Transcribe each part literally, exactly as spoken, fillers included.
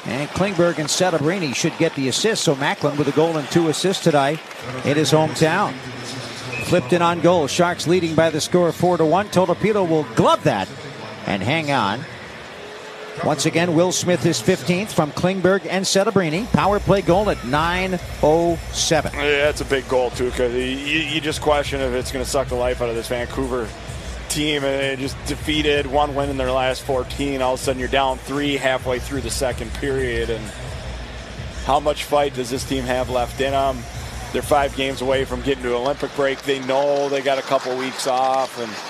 And Klingberg and Celebrini should get the assist. So Macklin with a goal and two assists tonight in his hometown. Flipped in on goal. Sharks leading by the score of four to one. Tolopilo will glove that and hang on. Once again, Will Smith is fifteenth from Klingberg and Celebrini. Power play goal at nine oh seven. Yeah, that's a big goal, too, because you, you just question if it's going to suck the life out of this Vancouver team. And they just defeated, one win in their last fourteen. All of a sudden, you're down three halfway through the second period. And how much fight does this team have left in them? They're five games away from getting to an Olympic break. They know they got a couple weeks off, and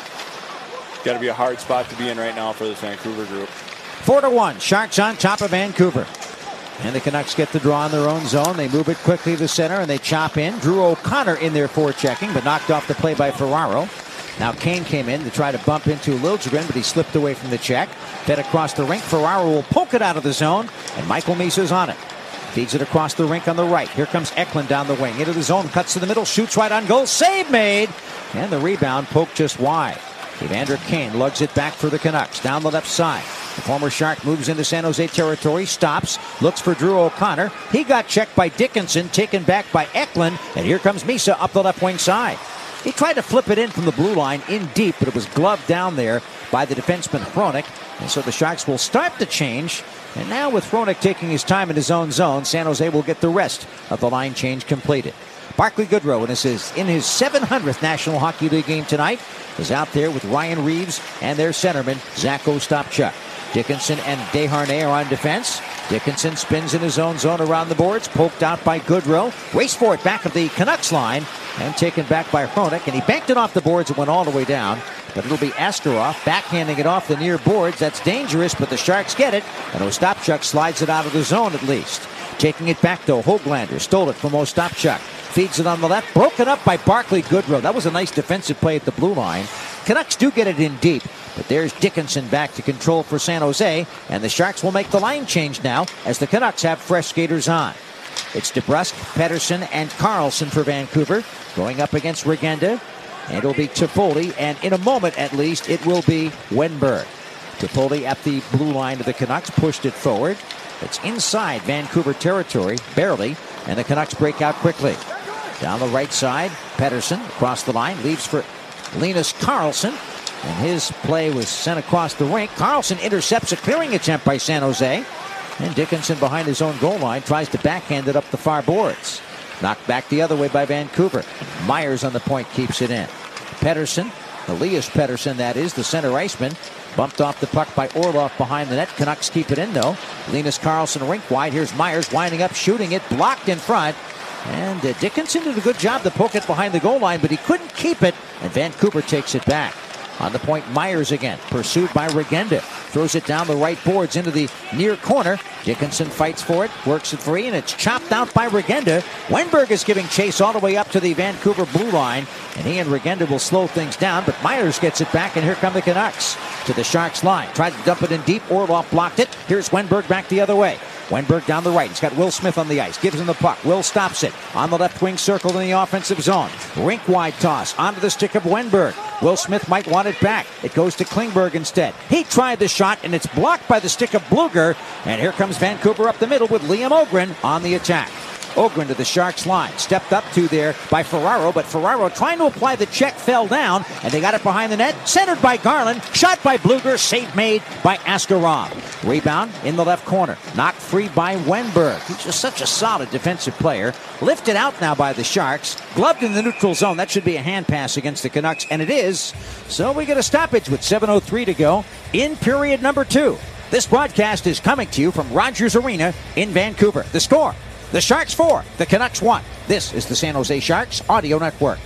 got to be a hard spot to be in right now for this Vancouver group. Four to one. Sharks on top of Vancouver. And the Canucks get the draw in their own zone. They move it quickly to center, and they chop in. Drew O'Connor in there forechecking, but knocked off the play by Ferraro. Now Kane came in to try to bump into Liljegren, but he slipped away from the check. Fed across the rink. Ferraro will poke it out of the zone, and Michael Misa's on it. Feeds it across the rink on the right. Here comes Eklund down the wing. Into the zone. Cuts to the middle. Shoots right on goal. Save made. And the rebound poked just wide. Evander Kane lugs it back for the Canucks. Down the left side. The former Shark moves into San Jose territory. Stops. Looks for Drew O'Connor. He got checked by Dickinson. Taken back by Eklund. And here comes Misa up the left wing side. He tried to flip it in from the blue line in deep, but it was gloved down there by the defenseman Hronek. And so the Sharks will start to change. And now with Hronek taking his time in his own zone, San Jose will get the rest of the line change completed. Barclay Goodrow in his, in his seven hundredth National Hockey League game tonight is out there with Ryan Reeves and their centerman, Zach Ostapchuk. Dickinson and Desharnais are on defense. Dickinson spins in his own zone around the boards, poked out by Goodrow. Race for it back of the Canucks line and taken back by Hronek, and he banked it off the boards and went all the way down. But it'll be Askarov backhanding it off the near boards. That's dangerous, but the Sharks get it, and Ostapchuk slides it out of the zone at least. Taking it back, though, Höglander stole it from Ostapchuk. Feeds it on the left, broken up by Barclay Goodrow. That was a nice defensive play at the blue line. Canucks do get it in deep, but there's Dickinson back to control for San Jose, and the Sharks will make the line change now as the Canucks have fresh skaters on. It's DeBrusk, Pettersson, and Carlson for Vancouver, going up against Regenda. And it'll be Toffoli, and in a moment at least, it will be Wenberg. Toffoli at the blue line of the Canucks, pushed it forward. It's inside Vancouver territory, barely, and the Canucks break out quickly. Down the right side, Pettersson across the line, leaves for Linus Karlsson, and his play was sent across the rink. Karlsson intercepts a clearing attempt by San Jose, and Dickinson behind his own goal line tries to backhand it up the far boards. Knocked back the other way by Vancouver. Myers on the point keeps it in. Pettersson, Elias Pettersson that is, the center iceman, bumped off the puck by Orlov behind the net. Canucks keep it in though. Linus Karlsson rink wide. Here's Myers winding up, shooting it, blocked in front. And uh, Dickinson did a good job to poke it behind the goal line, but he couldn't keep it, and Vancouver takes it back. On the point, Myers again, pursued by Regenda. Throws it down the right boards into the near corner. Dickinson fights for it, works it free, and it's chopped out by Regenda. Wenberg is giving chase all the way up to the Vancouver blue line, and he and Regenda will slow things down, but Myers gets it back, and here come the Canucks to the Sharks line. Tried to dump it in deep. Orlov blocked it. Here's Wenberg back the other way. Wenberg down the right. He's got Will Smith on the ice. Gives him the puck. Will stops it. On the left wing circle in the offensive zone. Rink-wide toss. Onto the stick of Wenberg. Will Smith might want it back. It goes to Klingberg instead. He tried the shot, and it's blocked by the stick of Bluger. And here comes Vancouver up the middle with Liam Ogren on the attack. Ogren to the Sharks line. Stepped up to there by Ferraro, but Ferraro trying to apply the check fell down, and they got it behind the net. Centered by Garland. Shot by Bluger. Save made by Askarov. Rebound in the left corner. Knocked free by Wenberg. He's just such a solid defensive player. Lifted out now by the Sharks. Gloved in the neutral zone. That should be a hand pass against the Canucks, and it is. So we get a stoppage with seven oh three to go in period number two. This broadcast is coming to you from Rogers Arena in Vancouver. The score: the Sharks four, the Canucks one. This is the San Jose Sharks Audio Network.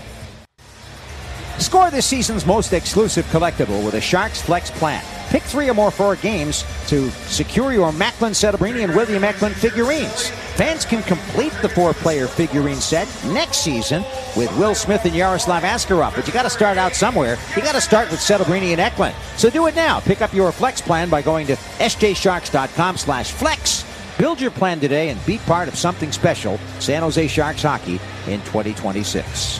Score this season's most exclusive collectible with a Sharks Flex plan. Pick three or more four games to secure your Macklin, Celebrini, and William Eklund figurines. Fans can complete the four-player figurine set next season with Will Smith and Yaroslav Askarov. But you got to start out somewhere. You got to start with Celebrini and Eklund. So do it now. Pick up your Flex plan by going to s j sharks dot com slash flex. Build your plan today and be part of something special, San Jose Sharks hockey in twenty twenty-six.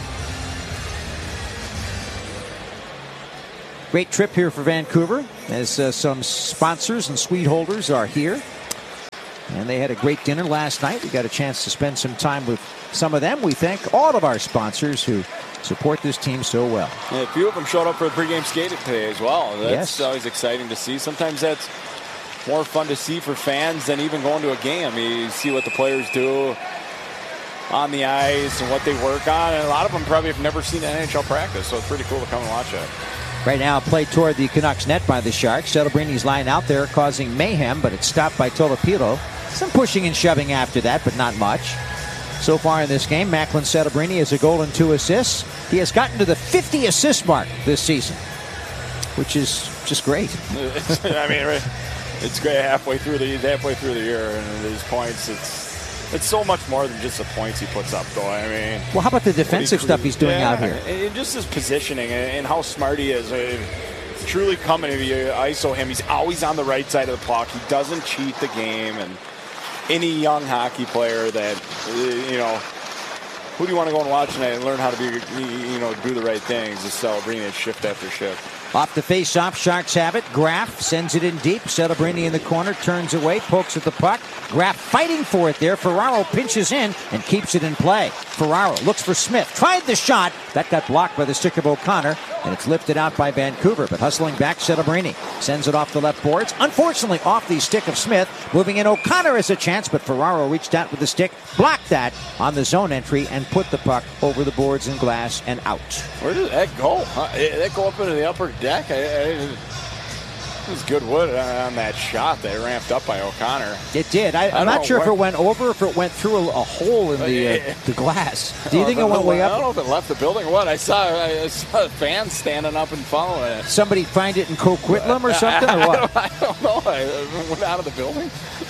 Great trip here for Vancouver as uh, some sponsors and suite holders are here. And they had a great dinner last night. We got a chance to spend some time with some of them. We thank all of our sponsors who support this team so well. Yeah, a few of them showed up for the pregame skating today as well. That's yes. always exciting to see. Sometimes that's more fun to see for fans than even going to a game. You see what the players do on the ice and what they work on. And a lot of them probably have never seen N H L practice, so it's pretty cool to come and watch it. Right now, a play toward the Canucks net by the Sharks. Celebrini's line out there causing mayhem, but it's stopped by Tolopilo. Some pushing and shoving after that, but not much. So far in this game, Macklin Celebrini has a goal and two assists. He has gotten to the fifty assist mark this season, which is just great. I mean, it's great halfway through the halfway through the year, and his points. It's it's so much more than just the points he puts up, though. I mean, well, how about the defensive he, stuff he's doing yeah, out here? And just his positioning and how smart he is. It's truly coming if you I S O him. He's always on the right side of the puck. He doesn't cheat the game, and any young hockey player that, you know, who do you want to go and watch tonight and learn how to be, you know, do the right things? Is Celebrini shift after shift. Off the face-off, Sharks have it. Graf sends it in deep. Celebrini in the corner, turns away, pokes at the puck. Graf fighting for it there. Ferraro pinches in and keeps it in play. Ferraro looks for Smith. Tried the shot. That got blocked by the stick of O'Connor, and it's lifted out by Vancouver. But hustling back, Celebrini sends it off the left boards. Unfortunately, off the stick of Smith. Moving in, O'Connor has a chance, but Ferraro reached out with the stick, blocked that on the zone entry, and put the puck over the boards and glass and out. Where did that go? Huh? Did that go up into the upper deck? I, I, it was good wood on that shot that ramped up by O'Connor. It did. I, I'm not sure where, if it went over or if it went through a, a hole in the uh, the glass. Do you think it went way up? I don't know if it left the building or what. I saw, I saw fans standing up and following it. Somebody find it in Coquitlam or something? Or what? I, don't, I don't know. It went out of the building.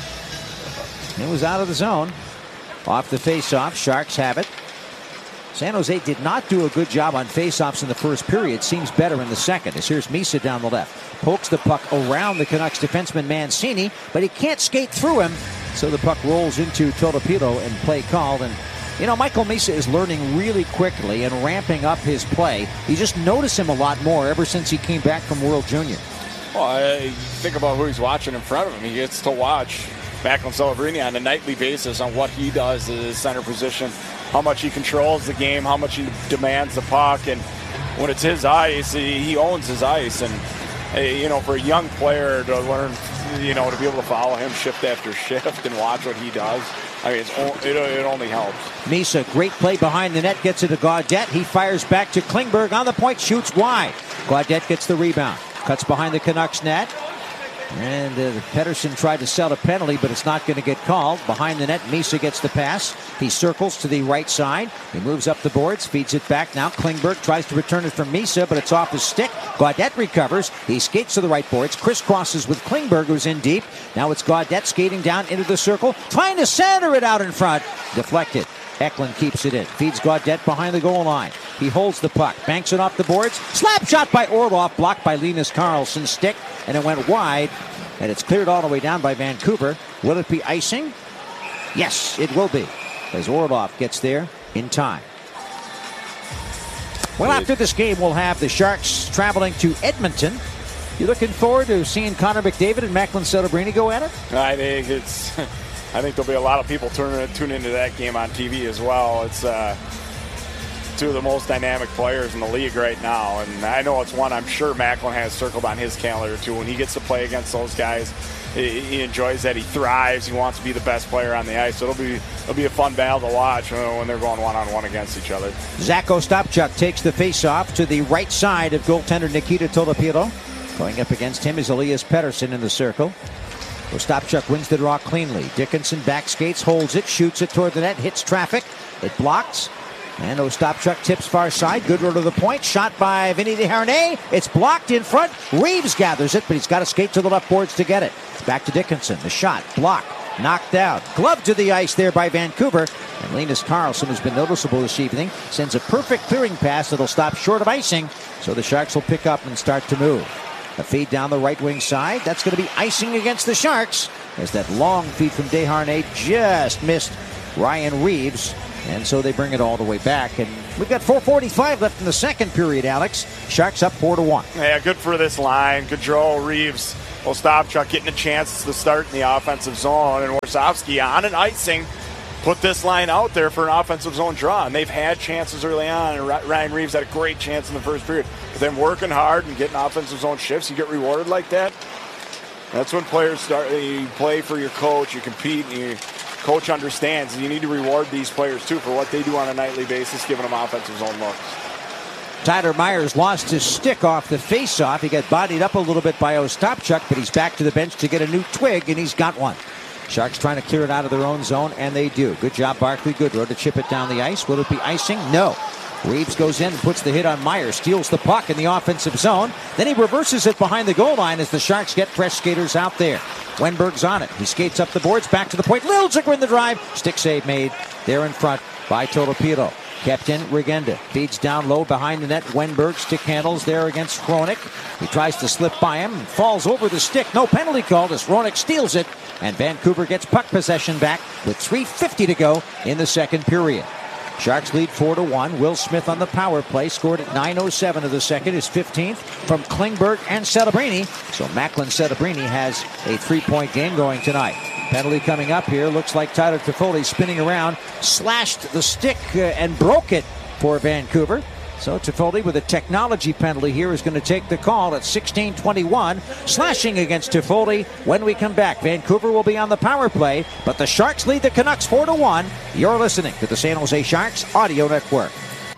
It was out of the zone. Off the face-off, Sharks have it. San Jose did not do a good job on face-offs in the first period. Seems better in the second. As here's Misa down the left. Pokes the puck around the Canucks defenseman Mancini, but he can't skate through him. So the puck rolls into Tolopilo and play called. And, you know, Michael Misa is learning really quickly and ramping up his play. You just notice him a lot more ever since he came back from World Junior. Well, I think about who he's watching in front of him. He gets to watch Macklin Celebrini on a nightly basis on what he does in his center position, how much he controls the game, how much he demands the puck, and when it's his ice, he owns his ice. And, you know, for a young player to learn, you know, to be able to follow him shift after shift and watch what he does, I mean, it's, it, it only helps. Misa, great play behind the net, gets it to Gaudette. He fires back to Klingberg on the point, shoots wide. Gaudette gets the rebound, cuts behind the Canucks net. And uh, Pettersson tried to sell a penalty, but it's not going to get called. Behind the net, Misa gets the pass. He circles to the right side. He moves up the boards, feeds it back. Now Klingberg tries to return it from Misa, but it's off his stick. Gaudette recovers. He skates to the right boards, crisscrosses with Klingberg, who's in deep. Now it's Gaudette skating down into the circle, trying to center it out in front. Deflected. Eklund keeps it in. Feeds Gaudette behind the goal line. He holds the puck. Banks it off the boards. Slap shot by Orlov. Blocked by Linus Karlsson's stick. And it went wide. And it's cleared all the way down by Vancouver. Will it be icing? Yes, it will be. As Orlov gets there in time. Well, after this game, we'll have the Sharks traveling to Edmonton. You looking forward to seeing Connor McDavid and Macklin Celebrini go at it? I think it's... I think there'll be a lot of people tune, tune into that game on T V as well. It's uh, two of the most dynamic players in the league right now. And I know it's one I'm sure Macklin has circled on his calendar, too. When he gets to play against those guys, he, he enjoys that. He thrives. He wants to be the best player on the ice. So it'll be, it'll be a fun battle to watch when they're going one-on-one against each other. Zach Ostapchuk takes the face-off to the right side of goaltender Nikita Tolopilo. Going up against him is Elias Pettersson in the circle. Ostapchuk wins the draw cleanly. Dickinson back skates, holds it, shoots it toward the net, hits traffic. It blocks. And Ostapchuk tips far side. Good road to the point. Shot by Vinny Desharnais. It's blocked in front. Reeves gathers it, but he's got to skate to the left boards to get it. Back to Dickinson. The shot. Blocked. Knocked out. Glove to the ice there by Vancouver. And Linus Karlsson, who's been noticeable this evening, sends a perfect clearing pass that'll stop short of icing. So the Sharks will pick up and start to move. A feed down the right wing side. That's going to be icing against the Sharks, as that long feed from Desharnais just missed Ryan Reeves. And so they bring it all the way back. And we've got four forty-five left in the second period, Alex. Sharks up four to one. Yeah, good for this line. Gaudreau, Reeves, Ostapchuk getting a chance to start in the offensive zone, and Warsofsky on an icing put this line out there for an offensive zone draw, and they've had chances early on, and Ryan Reeves had a great chance in the first period. But then working hard and getting offensive zone shifts, you get rewarded like that. That's when players start, you play for your coach, you compete, and your coach understands. And you need to reward these players, too, for what they do on a nightly basis, giving them offensive zone looks. Tyler Myers lost his stick off the faceoff. He got bodied up a little bit by Ostapchuk, but he's back to the bench to get a new twig, and he's got one. Sharks trying to clear it out of their own zone, and they do. Good job, Barclay Goodrow, to chip it down the ice. Will it be icing? No. Reeves goes in and puts the hit on Myers, steals the puck in the offensive zone. Then he reverses it behind the goal line as the Sharks get fresh skaters out there. Wenberg's on it. He skates up the boards, back to the point. Liljegren the drive. Stick save made there in front by Tolopilo. Kept in Regenda. Feeds down low behind the net. Wenberg stick handles there against Hronek. He tries to slip by him and falls over the stick. No penalty called as Hronek steals it. And Vancouver gets puck possession back with three fifty to go in the second period. Sharks lead four to one. Will Smith on the power play. Scored at nine oh seven of the second. His fifteenth from Klingberg and Celebrini. So Macklin Celebrini has a three-point game going tonight. Penalty coming up here. Looks like Tyler Toffoli spinning around. Slashed the stick uh, and broke it for Vancouver. So Toffoli with a technology penalty here is going to take the call at sixteen twenty-one. Slashing against Toffoli when we come back. Vancouver will be on the power play, but the Sharks lead the Canucks four to one. You're listening to the San Jose Sharks Audio Network.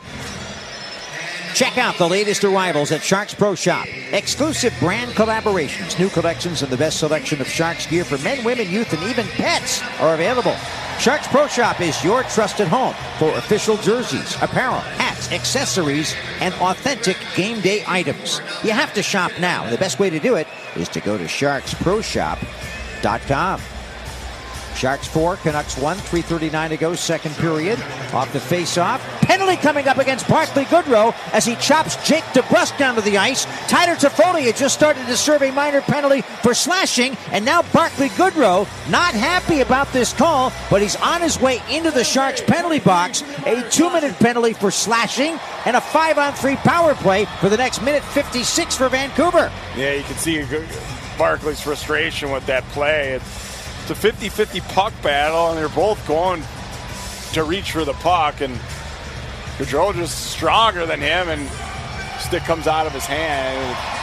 Check out the latest arrivals at Sharks Pro Shop. Exclusive brand collaborations, new collections, and the best selection of Sharks gear for men, women, youth, and even pets are available. Sharks Pro Shop is your trusted home for official jerseys, apparel, hats, accessories, and authentic game day items. You have to shop now, and the best way to do it is to go to sharks pro shop dot com. Sharks four, Canucks one, three thirty-nine to go, second period. Off the face-off. Penalty coming up against Barclay Goodrow as he chops Jake DeBrusk down to the ice. Tyler Toffoli had just started to serve a minor penalty for slashing, and now Barclay Goodrow not happy about this call, but he's on his way into the Sharks penalty box. A two-minute penalty for slashing and a five-on-three power play for the next minute fifty-six for Vancouver. Yeah, you can see Barclay's frustration with that play. It's It's a fifty-fifty puck battle, and they're both going to reach for the puck, and Goodrow just stronger than him, and stick comes out of his hand.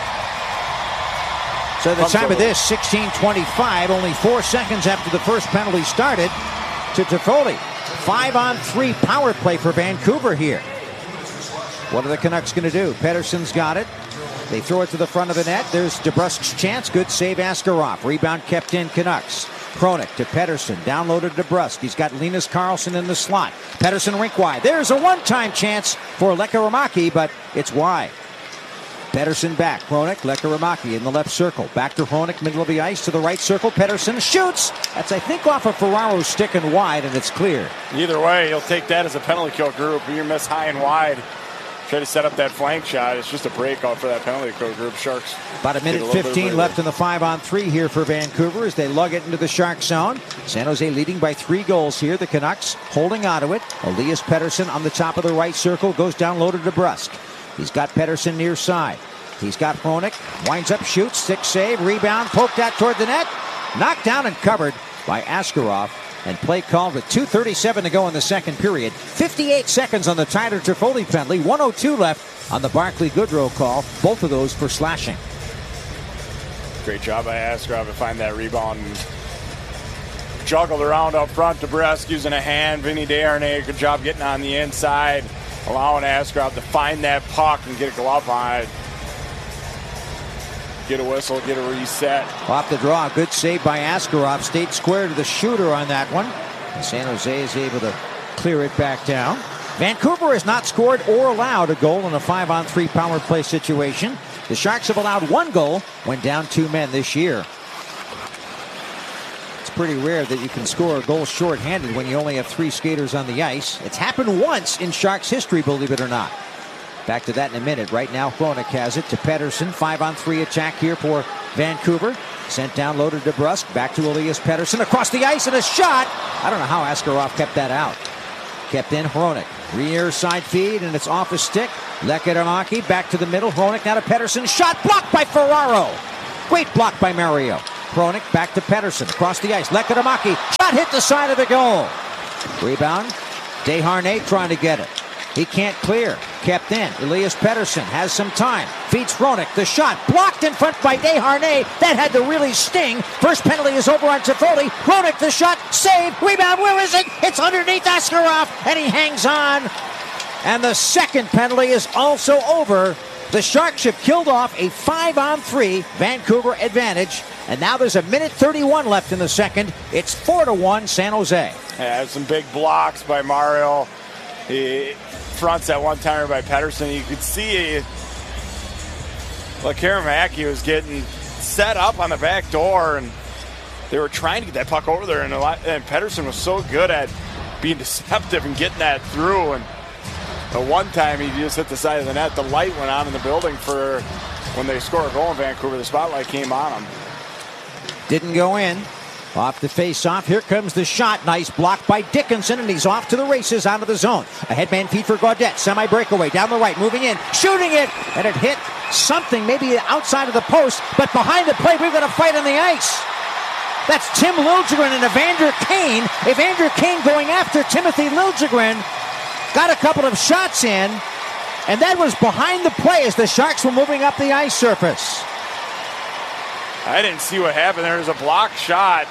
So the time of this, sixteen twenty-five, only four seconds after the first penalty started to Toffoli. Five on three power play for Vancouver here. What are the Canucks going to do? Pettersson's got it. They throw it to the front of the net. There's DeBrusk's chance. Good save, Askarov. Rebound kept in, Canucks. Hronek to Pettersson. Downloaded DeBrusk. He's got Linus Karlsson in the slot. Pettersson rink wide. There's a one-time chance for Lekkerimaki, but it's wide. Pettersson back. Hronek, Lekkerimaki in the left circle. Back to Hronek, middle of the ice to the right circle. Pettersson shoots. That's, I think, off of Ferraro's stick and wide, and it's clear. Either way, you'll take that as a penalty kill group. You miss high and wide. Try to set up that flank shot. It's just a breakout for that penalty kill group. Sharks. About a minute fifteen left in the five on three here for Vancouver as they lug it into the Shark zone. San Jose leading by three goals here. The Canucks holding onto it. Elias Pettersson on the top of the right circle goes down low to DeBrusk. He's got Pettersson near side. He's got Hronek. Winds up, shoots, six save, rebound, poked out toward the net. Knocked down and covered by Askarov. And play called with two thirty-seven to go in the second period. fifty-eight seconds on the Tyler Toffoli penalty. one oh two left on the Barclay Goodrow call. Both of those for slashing. Great job by Askarov to find that rebound. Juggled around up front. DeBrusk using a hand. Vinny Desharnais, good job getting on the inside. Allowing Askarov to find that puck and get a glove on it. Get a whistle, get a reset. Off the draw, good save by Askarov. Stayed square to the shooter on that one. And San Jose is able to clear it back down. Vancouver has not scored or allowed a goal in a five on three power play situation. The Sharks have allowed one goal when down two men this year. It's pretty rare that you can score a goal shorthanded when you only have three skaters on the ice. It's happened once in Sharks history, believe it or not. Back to that in a minute. Right now, Hronek has it to Pettersson. Five on three attack here for Vancouver. Sent down low to DeBrusk. Back to Elias Pettersson. Across the ice and a shot. I don't know how Askarov kept that out. Kept in Hronek. Rear side feed and it's off his stick. Lekkerimaki back to the middle. Hronek now to Pettersson. Shot blocked by Ferraro. Great block by Mario. Hronek back to Pettersson. Across the ice. Lehkonen. Shot hit the side of the goal. Rebound. Desharnais trying to get it. He can't clear. Kept in. Elias Pettersson has some time. Feeds Hronek. The shot blocked in front by Desharnais. That had to really sting. First penalty is over on Toffoli. Hronek the shot. Save. Rebound. Where is it? It's underneath Askarov. And he hangs on. And the second penalty is also over. The Sharks have killed off a five on three Vancouver advantage. And now there's a minute thirty-one left in the second. It's four to one San Jose. Yeah, some big blocks by Mario. He fronts that one timer by Pettersson. You could see Lehkonen was getting set up on the back door, and they were trying to get that puck over there. And, a lot, and Pettersson was so good at being deceptive and getting that through. And the one time he just hit the side of the net, the light went on in the building for when they score a goal in Vancouver. The spotlight came on him. Didn't go in. Off the face-off. Here comes the shot. Nice block by Dickinson, and he's off to the races out of the zone. A headman feed for Gaudette. Semi-breakaway down the right. Moving in. Shooting it. And it hit something, maybe outside of the post. But behind the play, we've got a fight on the ice. That's Tim Liljegren and Evander Kane. Evander Kane going after Timothy Liljegren. Got a couple of shots in. And that was behind the play as the Sharks were moving up the ice surface. I didn't see what happened. There was a blocked shot.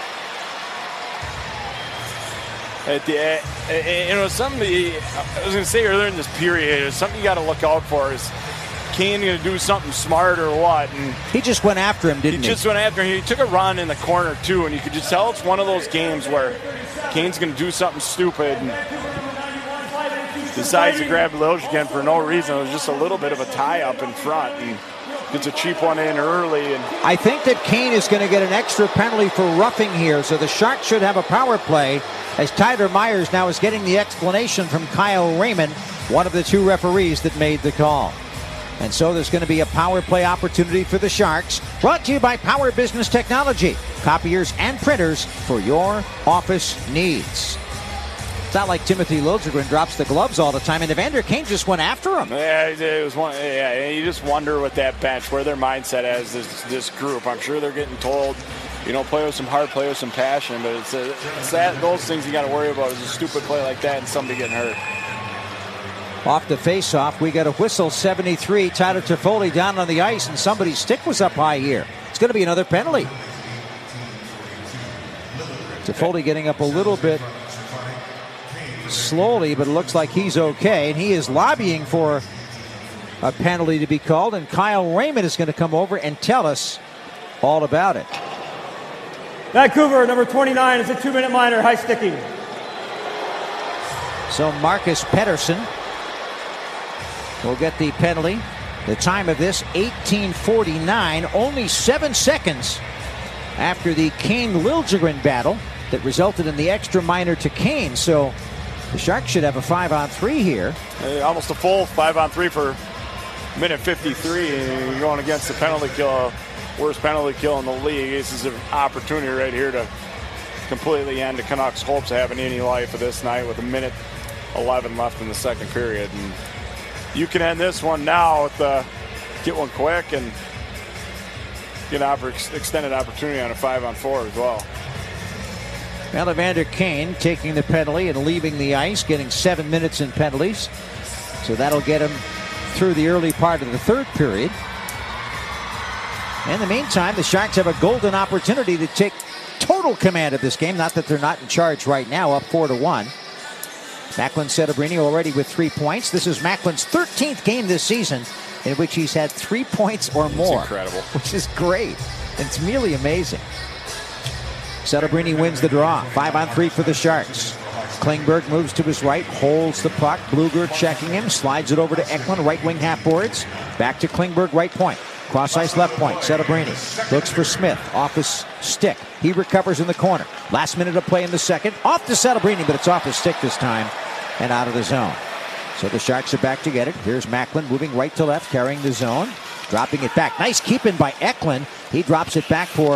At the, uh, you know, somebody, I was going to say earlier in this period, it's something you got to look out for. Is Kane going to do something smart or what? And he just went after him, didn't he? He just went after him. He took a run in the corner, too, and you could just tell it's one of those games where Kane's going to do something stupid and decides to grab Liljegren for no reason. It was just a little bit of a tie-up in front, and gets a cheap one in early. And I think that Kane is going to get an extra penalty for roughing here, so the Sharks should have a power play, as Tyler Myers now is getting the explanation from Kyle Raymond, one of the two referees that made the call. And so there's going to be a power play opportunity for the Sharks, brought to you by Power Business Technology, copiers and printers for your office needs. It's not like Timothy Liljegren drops the gloves all the time, and Evander Kane just went after him. Yeah, it was one. Yeah, you just wonder with that bench where their mindset is. This this group, I'm sure they're getting told, you know, play with some heart, play with some passion. But it's, a, it's that those things you got to worry about is a stupid play like that and somebody getting hurt. Off the face-off, we got a whistle. seventy-three. Tyler Toffoli down on the ice, and somebody's stick was up high here. It's going to be another penalty. Toffoli getting up a little bit slowly, but it looks like he's okay, and he is lobbying for a penalty to be called, and Kyle Raymond is going to come over and tell us all about it. Vancouver, number twenty-nine, is a two-minute minor, high sticking. So Marcus Pettersson will get the penalty. The time of this, eighteen forty-nine, only seven seconds after the Kane-Liljegren battle that resulted in the extra minor to Kane. So the Sharks should have a five on three here. Uh, almost a full five on three for minute fifty-three. And going against the penalty kill, worst penalty kill in the league. This is an opportunity right here to completely end the Canucks' hopes of having any life of this night with a minute eleven left in the second period. And you can end this one now with the get one quick and get an extended opportunity on a five on four as well. Well, Evander Kane taking the penalty and leaving the ice, getting seven minutes in penalties. So that'll get him through the early part of the third period. In the meantime, the Sharks have a golden opportunity to take total command of this game. Not that they're not in charge right now, up four to one. Macklin Setebrini already with three points. This is Macklin's thirteenth game this season in which he's had three points or more. It's incredible. Which is great. It's really amazing. Setebrini wins the draw. Five on three for the Sharks. Klingberg moves to his right, holds the puck. Bluger checking him, slides it over to Eklund, right wing half boards. Back to Klingberg, right point. Cross ice left point. Setebrini looks for Smith off his stick. He recovers in the corner. Last minute of play in the second. Off to Setebrini, but it's off his stick this time and out of the zone. So the Sharks are back to get it. Here's Macklin moving right to left, carrying the zone. Dropping it back. Nice keep in by Eklund. He drops it back for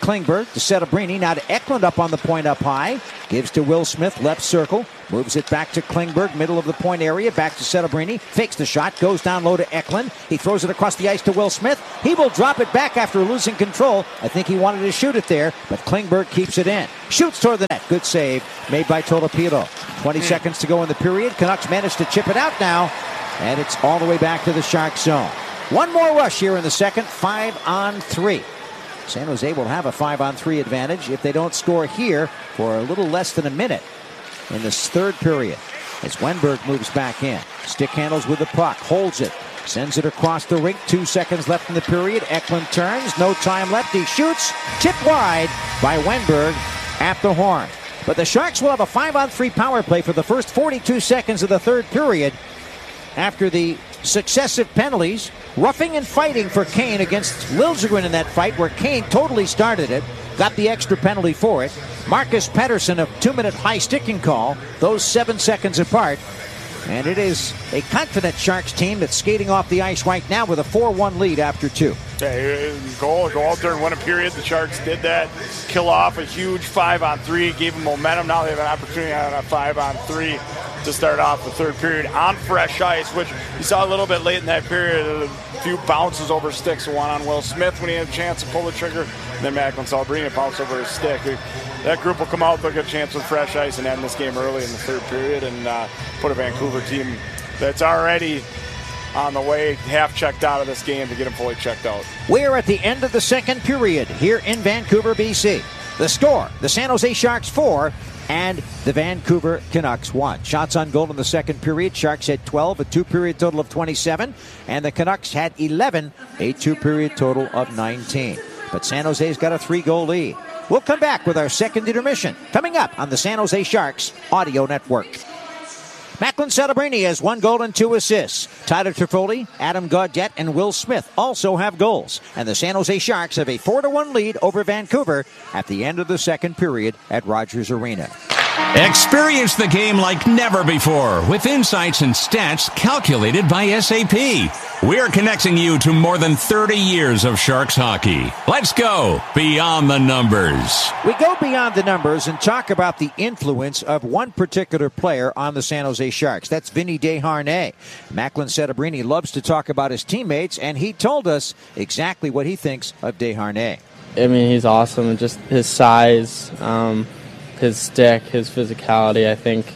Klingberg to Setebrini. Now to Eklund up on the point up high. Gives to Will Smith, left circle. Moves it back to Klingberg, middle of the point area. Back to Setebrini. Fakes the shot. Goes down low to Eklund. He throws it across the ice to Will Smith. He will drop it back after losing control. I think he wanted to shoot it there, but Klingberg keeps it in. Shoots toward the net. Good save made by Tolopilo. twenty mm. seconds to go in the period. Canucks manage to chip it out now, and it's all the way back to the Sharks zone. One more rush here in the second. Five on three. San Jose will have a five on three advantage if they don't score here for a little less than a minute in this third period. As Wenberg moves back in. Stick handles with the puck. Holds it. Sends it across the rink. Two seconds left in the period. Eklund turns. No time left. He shoots. Tipped wide by Wenberg at the horn. But the Sharks will have a five on three power play for the first forty-two seconds of the third period after the successive penalties. Roughing and fighting for Kane against Liljegren in that fight where Kane totally started it. Got the extra penalty for it. Marcus Pettersson, a two-minute high sticking call. Those seven seconds apart. And it is a confident Sharks team that's skating off the ice right now with a four one lead after two. Hey, go, go out there and win a period. The Sharks did that. Kill off a huge five on three. Gave them momentum. Now they have an opportunity on a five on three to start off the third period on fresh ice, which you saw a little bit late in that period. A few bounces over sticks. One on Will Smith when he had a chance to pull the trigger. And then Macklin Celebrini bounced over his stick. That group will come out. They'll get a chance with fresh ice and end this game early in the third period and uh, put a Vancouver team that's already on the way, half checked out of this game, to get them fully checked out. We're at the end of the second period here in Vancouver, B C. The score, the San Jose Sharks four and the Vancouver Canucks one. Shots on goal in the second period. Sharks had twelve, a two-period total of twenty-seven, and the Canucks had eleven, a two-period total of nineteen. But San Jose's got a three-goal lead. We'll come back with our second intermission coming up on the San Jose Sharks Audio Network. Macklin Celebrini has one goal and two assists. Tyler Toffoli, Adam Gaudette, and Will Smith also have goals. And the San Jose Sharks have a four to one lead over Vancouver at the end of the second period at Rogers Arena. Experience the game like never before with insights and stats calculated by S A P. We're connecting you to more than thirty years of Sharks hockey. Let's go beyond the numbers. We go beyond the numbers and talk about the influence of one particular player on the San Jose Sharks. That's Vinny Desharnais. Macklin Celebrini loves to talk about his teammates, and he told us exactly what he thinks of Desharnais. I mean, he's awesome. Just his size, um, his stick, his physicality. I think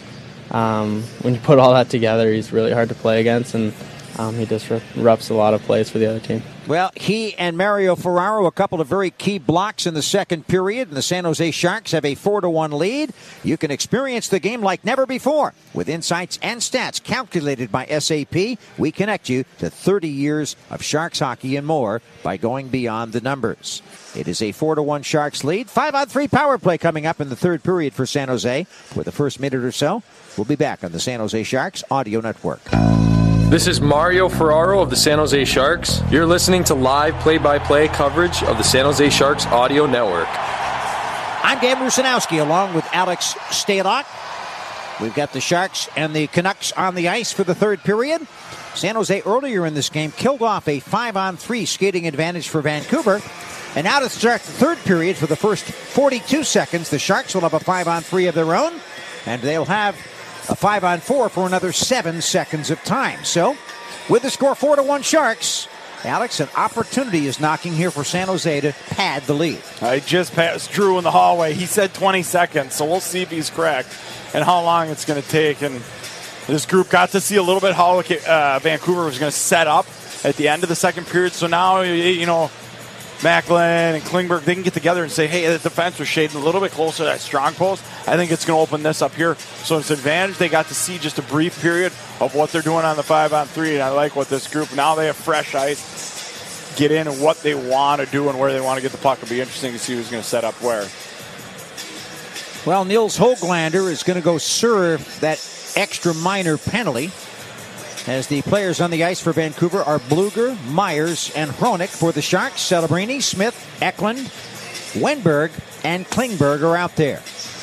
um, when you put all that together, he's really hard to play against, and um, he disrupts a lot of plays for the other team. Well, he and Mario Ferraro, a couple of very key blocks in the second period, and the San Jose Sharks have a four to one lead. You can experience the game like never before with insights and stats calculated by S A P. We connect you to thirty years of Sharks hockey and more by going beyond the numbers. It is a four to one Sharks lead. five on three power play coming up in the third period for San Jose. For the first minute or so, we'll be back on the San Jose Sharks Audio Network. This is Mario Ferraro of the San Jose Sharks. You're listening to live play-by-play coverage of the San Jose Sharks Audio Network. I'm Dan Rusanowski along with Alex Stalock. We've got the Sharks and the Canucks on the ice for the third period. San Jose earlier in this game killed off a five on three skating advantage for Vancouver. And now to start the third period for the first forty-two seconds, the Sharks will have a five on three of their own, and they'll have a five on four for another seven seconds of time. So, with the score four to one Sharks, Alex, an opportunity is knocking here for San Jose to pad the lead. I just passed Drew in the hallway. He said twenty seconds, so we'll see if he's correct and how long it's going to take. And this group got to see a little bit how uh, Vancouver was going to set up at the end of the second period. So now, you know, Macklin and Klingberg, they can get together and say, hey, the defense was shading a little bit closer to that strong post. I think it's going to open this up here. So it's an advantage. They got to see just a brief period of what they're doing on the five on three, and I like what this group, now they have fresh ice, get in and what they want to do and where they want to get the puck. It'll be interesting to see who's going to set up where. Well, Nils Höglander is going to go serve that extra minor penalty, as the players on the ice for Vancouver are Bluger, Myers, and Hronik. For the Sharks, Celebrini, Smith, Eklund, Wenberg, and Klingberg are out there.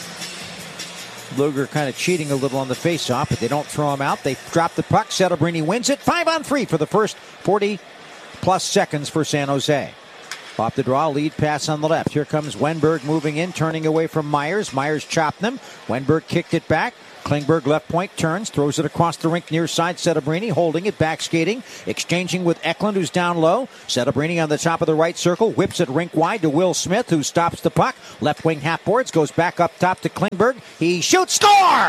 Bluger kind of cheating a little on the faceoff, but they don't throw him out. They drop the puck. Celebrini wins it. Five on three for the first forty-plus seconds for San Jose. Off the draw, lead pass on the left. Here comes Wenberg moving in, turning away from Myers. Myers chopped them. Wenberg kicked it back. Klingberg left point, turns, throws it across the rink near side. Setebrini holding it, back skating, exchanging with Eklund, who's down low. Setebrini on the top of the right circle, whips it rink wide to Will Smith, who stops the puck. Left wing half boards, goes back up top to Klingberg. He shoots, score!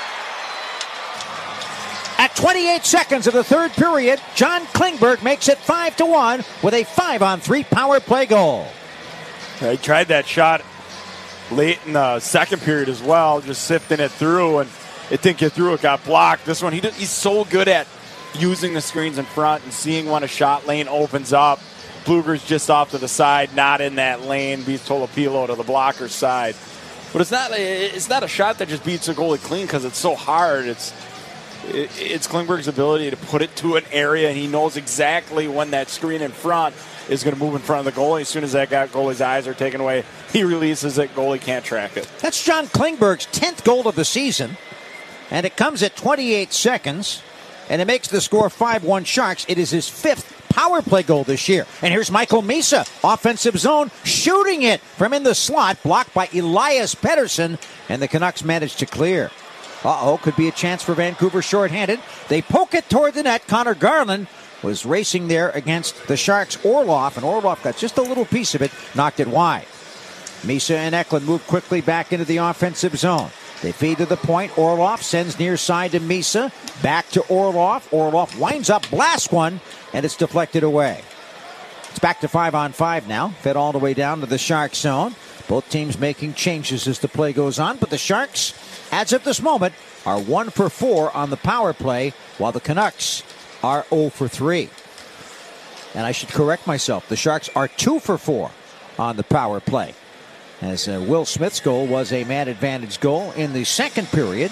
At twenty-eight seconds of the third period, John Klingberg makes it five to one with a five on three power play goal. He tried that shot late in the second period as well, just sifting it through, and it didn't get through. It got blocked. This one, he did, he's so good at using the screens in front and seeing when a shot lane opens up. Blueger's just off to the side, not in that lane, beats Tolopilo to the blocker's side. But it's not a, it's not a shot that just beats a goalie clean because it's so hard. It's It's Klingberg's ability to put it to an area, and he knows exactly when that screen in front is going to move in front of the goalie. As soon as that guy, goalie's eyes are taken away, he releases it. Goalie can't track it. That's John Klingberg's tenth goal of the season, and it comes at twenty-eight seconds, and it makes the score five one Sharks. It is his fifth power play goal this year. And here's Michael Misa, offensive zone, shooting it from in the slot, blocked by Elias Pettersson, and the Canucks manage to clear. Uh-oh, could be a chance for Vancouver shorthanded. They poke it toward the net. Connor Garland was racing there against the Sharks' Orlov, and Orlov got just a little piece of it, knocked it wide. Misa and Eklund move quickly back into the offensive zone. They feed to the point. Orlov sends near side to Misa. Back to Orlov. Orlov winds up, blasts one, and it's deflected away. It's back to five on five now. Fed all the way down to the Sharks zone. Both teams making changes as the play goes on, but the Sharks, as of this moment, are one for four on the power play, while the Canucks are zero for three. And I should correct myself. The Sharks are two for four on the power play, as uh, Will Smith's goal was a man advantage goal in the second period.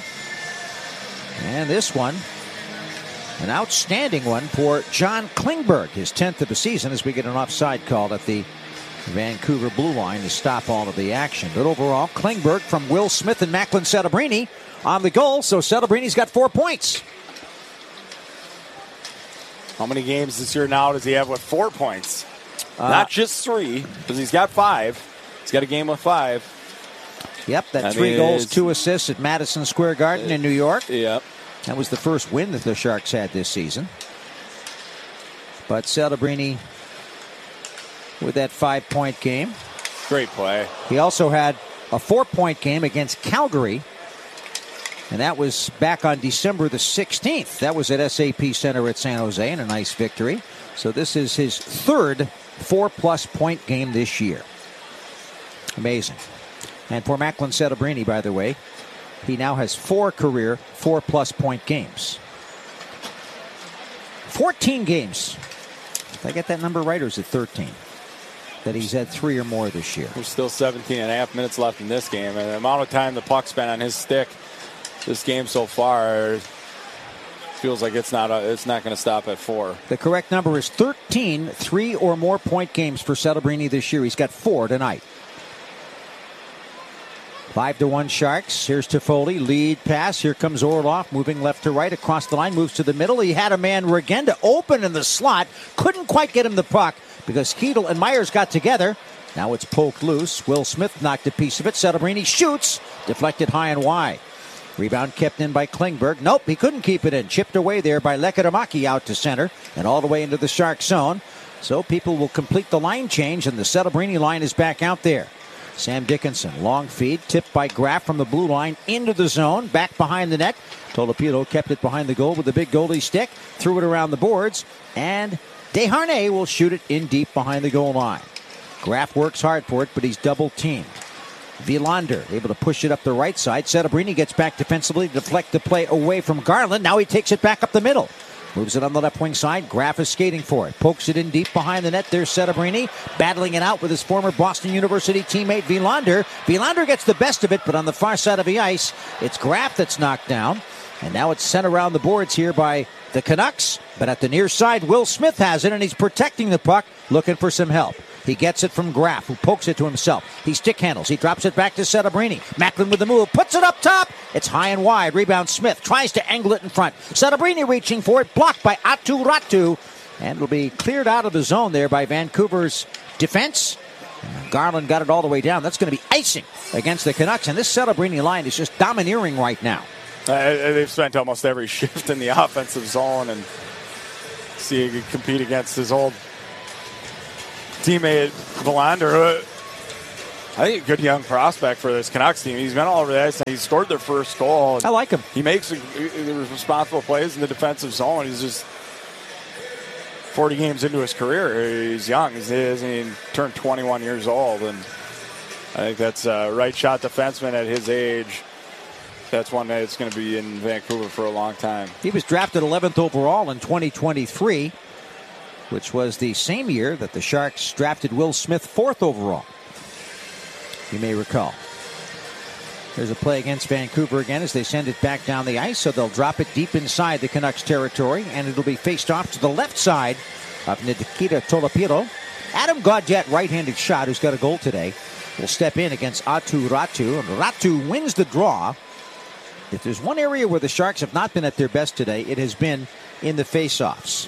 And this one, an outstanding one for John Klingberg, his tenth of the season, as we get an offside call at the Vancouver blue line to stop all of the action. But overall, Klingberg from Will Smith and Macklin Setebrini on the goal, so Setebrini's got four points. How many games this year now does he have with four points? Uh, Not just three, because he's got five. He's got a game with five. Yep, that I three mean, goals, two assists at Madison Square Garden in New York. Yep. That was the first win that the Sharks had this season. But Setebrini with that five-point game. Great play. He also had a four-point game against Calgary, and that was back on December the sixteenth. That was at S A P Center at San Jose, and a nice victory. So this is his third four-plus point game this year. Amazing. And for Macklin Setebrini, by the way, he now has four career four-plus point games. fourteen games. Did I get that number right, or is it thirteen? That he's had three or more this year. There's still seventeen and a half minutes left in this game, and the amount of time the puck's spent on his stick this game so far feels like it's not a, it's not going to stop at four. The correct number is thirteen three or more point games for Setebrini this year. He's got four tonight. Five to one Sharks. Here's Toffoli, lead pass. Here comes Orlov, moving left to right across the line, moves to the middle. He had a man, Regenda, open in the slot. Couldn't quite get him the puck because Keedle and Myers got together. Now it's poked loose. Will Smith knocked a piece of it. Setebrini shoots, deflected high and wide. Rebound kept in by Klingberg. Nope, he couldn't keep it in. Chipped away there by Lekatamaki out to center and all the way into the Shark zone. So people will complete the line change, and the Setebrini line is back out there. Sam Dickinson, long feed, tipped by Graff from the blue line into the zone, back behind the net. Tolopilo kept it behind the goal with the big goalie stick, threw it around the boards, and Desharnais will shoot it in deep behind the goal line. Graff works hard for it, but he's double-teamed. Vilander able to push it up the right side. Setebrini gets back defensively to deflect the play away from Garland. Now he takes it back up the middle. Moves it on the left wing side. Graff is skating for it. Pokes it in deep behind the net. There's Setebrini battling it out with his former Boston University teammate Vilander. Vilander gets the best of it, but on the far side of the ice, it's Graff that's knocked down. And now it's sent around the boards here by the Canucks. But at the near side, Will Smith has it, and he's protecting the puck, looking for some help. He gets it from Graff, who pokes it to himself. He stick handles. He drops it back to Setebrini. Macklin with the move. Puts it up top. It's high and wide. Rebound Smith. Tries to angle it in front. Setebrini reaching for it. Blocked by Atu Ratu. And it'll be cleared out of the zone there by Vancouver's defense. Garland got it all the way down. That's going to be icing against the Canucks. And this Celebrini line is just domineering right now. Uh, they've spent almost every shift in the offensive zone, and see he compete against his old teammate Valander. I think a good young prospect for this Canucks team. He's been all over the ice. He scored their first goal. I like him. He makes the responsible plays in the defensive zone. He's just forty games into his career. He's young. He's, he turned twenty-one years old, and I think that's a right shot defenseman at his age. That's one that's going to be in Vancouver for a long time. He was drafted eleventh overall in twenty twenty-three, which was the same year that the Sharks drafted Will Smith fourth overall. You may recall. There's a play against Vancouver again as they send it back down the ice, so they'll drop it deep inside the Canucks territory, and it'll be faced off to the left side of Nikita Tolopilo. Adam Gaudette, right-handed shot, who's got a goal today, will step in against Aatu Ratu, and Ratu wins the draw. If there's one area where the Sharks have not been at their best today, it has been in the faceoffs.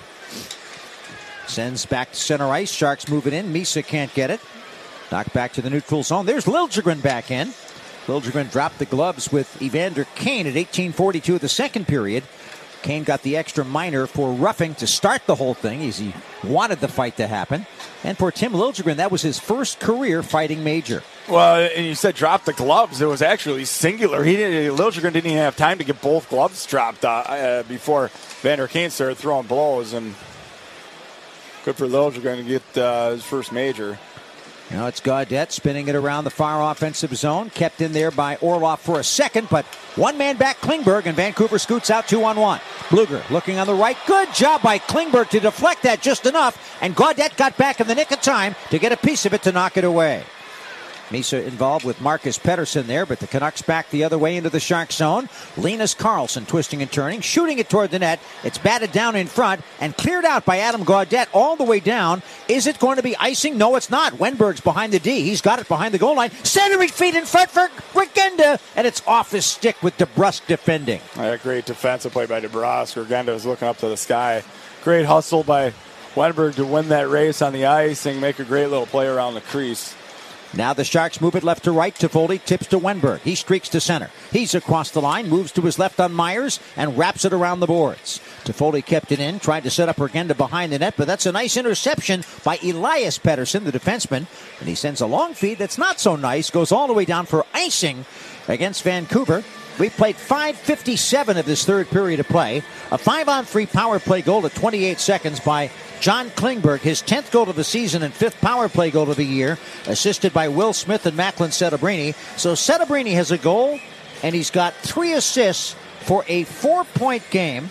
Sends back to center ice. Sharks move it in. Misa can't get it. Knocked back to the neutral zone. There's Liljegren back in. Liljegren dropped the gloves with Evander Kane at eighteen forty-two of the second period. Kane got the extra minor for roughing to start the whole thing as he wanted the fight to happen. And for Tim Liljegren, that was his first career fighting major. Well, and you said drop the gloves. It was actually singular. He didn't, Liljegren didn't even have time to get both gloves dropped uh, uh, before Evander Kane started throwing blows. And good for Liljegren to get uh, his first major. Now it's Gaudette spinning it around the far offensive zone. Kept in there by Orlov for a second, but one man back Klingberg, and Vancouver scoots out two on one. Bluger looking on the right. Good job by Klingberg to deflect that just enough, and Gaudette got back in the nick of time to get a piece of it to knock it away. Misa involved with Marcus Pettersson there, but the Canucks back the other way into the Shark zone. Linus Karlsson twisting and turning, shooting it toward the net. It's batted down in front and cleared out by Adam Gaudette all the way down. Is it going to be icing? No, it's not. Wenberg's behind the D. He's got it behind the goal line. Centering feet in front for Regenda, and it's off his stick with DeBrusk defending. A great defensive play by DeBrusk. Regenda is looking up to the sky. Great hustle by Wenberg to win that race on the ice and make a great little play around the crease. Now the Sharks move it left to right. Toffoli tips to Wenberg. He streaks to center. He's across the line, moves to his left on Myers, and wraps it around the boards. Toffoli kept it in, tried to set up Regenda behind the net, but that's a nice interception by Elias Pettersson, the defenseman. And he sends a long feed that's not so nice, goes all the way down for icing against Vancouver. We played five fifty-seven of this third period of play. A five-on-three power play goal at twenty-eight seconds by John Klingberg, his tenth goal of the season and fifth power play goal of the year, assisted by Will Smith and Macklin Celebrini. So Celebrini has a goal, and he's got three assists for a four-point game.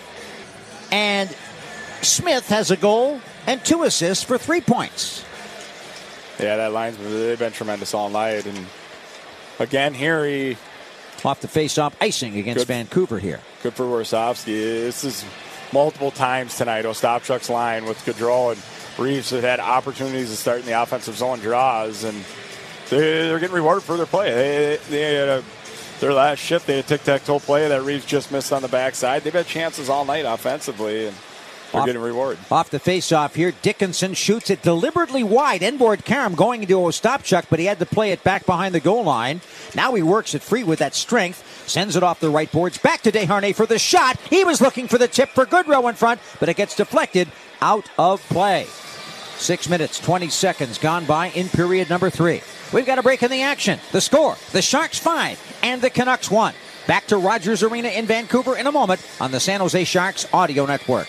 And Smith has a goal and two assists for three points. Yeah, that line's they've been tremendous all night. And again, here he... Off the face-off icing against good, Vancouver here. Good for Warsofsky. This is multiple times tonight. Ostapchuk's line with Gaudreau and Reeves have had opportunities to start in the offensive zone draws, and they're getting rewarded for their play. They, they had a, their last shift, they had a tic-tac-toe play that Reeves just missed on the backside. They've had chances all night offensively, and they're off, getting rewarded. Off the face-off here, Dickinson shoots it deliberately wide. Enboard Karam going into Ostapchuk, but he had to play it back behind the goal line. Now he works it free with that strength. Sends it off the right boards. Back to Desharnais for the shot. He was looking for the tip for Goodrow in front, but it gets deflected out of play. Six minutes, twenty seconds gone by in period number three. We've got a break in the action. The score, the Sharks five and the Canucks one. Back to Rogers Arena in Vancouver in a moment on the San Jose Sharks Audio Network.